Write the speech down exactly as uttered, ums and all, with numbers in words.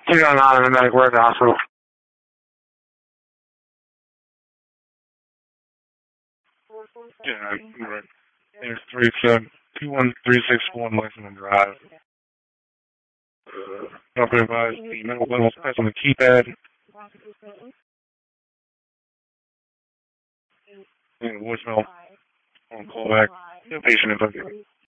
two nine nine in the medic, we're at the hospital. Yeah, right. There's three seven two one three six one Lexington Drive. Uh, don't be advised, the mental button was pressed on the keypad. And voicemail on callback. No patient info.